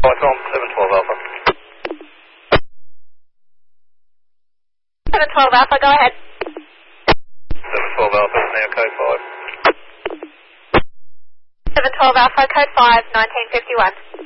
Tom, 712 Alpha. 712 Alpha, go ahead. 712 Alpha, now code 5. 712 Alpha, code 5, 1951.